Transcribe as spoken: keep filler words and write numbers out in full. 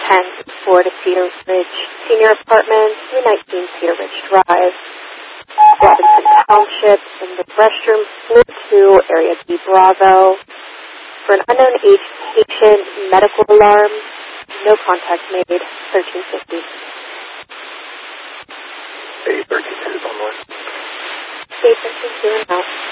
ten four to Cedar Ridge Senior Apartments, three nineteen Cedar Ridge Drive, Robinson Township, in the restroom, floor two, area B Bravo. For an unknown age patient, medical alarm, no contact made, thirteen fifty. A thirteen two is on one. A thirteen two and out.